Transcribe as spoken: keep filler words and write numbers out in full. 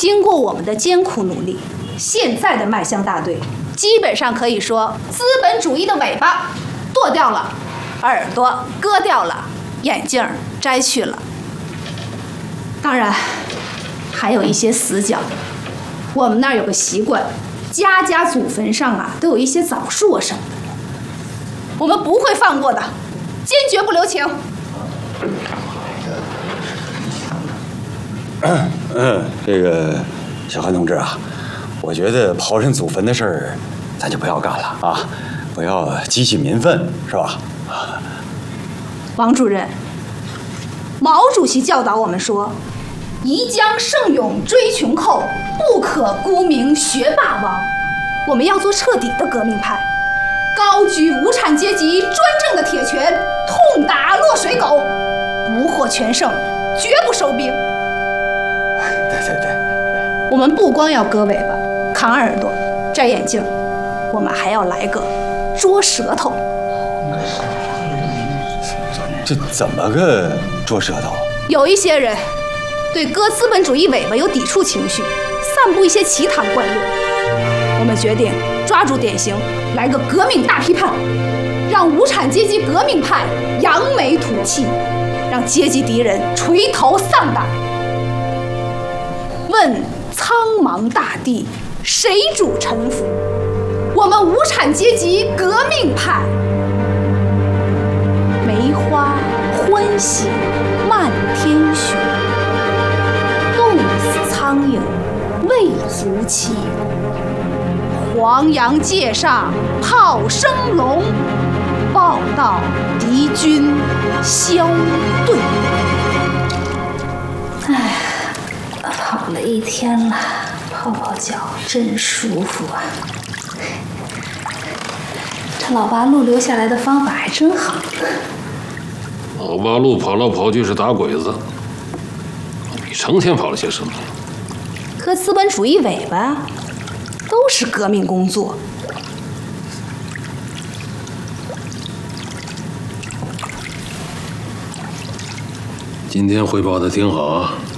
经过我们的艰苦努力，现在的麦香大队基本上可以说，资本主义的尾巴剁掉了，耳朵割掉了，眼镜摘去了。当然，还有一些死角。我们那儿有个习惯，家家祖坟上啊都有一些枣树啊什么的，我们不会放过的，坚决不留情。 嗯，这个小韩同志啊，我觉得刨人祖坟的事儿，咱就不要干了啊，不要激起民愤，是吧？ 王主任，毛主席教导我们说，宜将胜勇追穷寇，不可沽名学霸王。我们要做彻底的革命派，高举无产阶级专政的铁拳，痛打落水狗，不获全胜，绝不收兵。 对对对， 我们不光要割尾巴、扛耳朵、摘眼镜，我们还要来个捉舌头。 这怎么个捉舌头？ 有一些人对割资本主义尾巴有抵触情绪，散布一些奇谈怪论。我们决定抓住典型，来个革命大批判，让无产阶级革命派扬眉吐气，让阶级敌人垂头丧胆。问苍茫大地，谁主沉浮？我们无产阶级革命派。梅花欢喜漫天雪，冻死苍蝇未足奇。黄杨界上炮声隆，报道敌军消退。 哎，跑了一天了，泡泡脚真舒服啊！这老八路留下来的方法还真好。 老八路跑来跑去是打鬼子，你成天跑了些什么？ 割资本主义尾巴都是革命工作。 今天汇报的挺好啊。